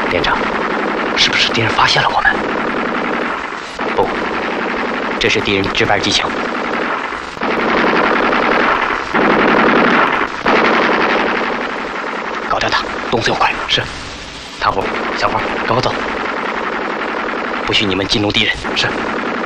连长，是不是敌人发现了我们？不，这是敌人值班技巧。搞掉他，动作要快。是。唐虎、小花，跟我走。不许你们激怒敌人。是。